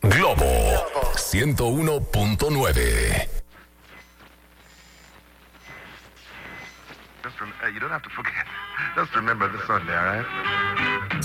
Globo 101.9. You don't have to forget. Just remember the Sunday, all right?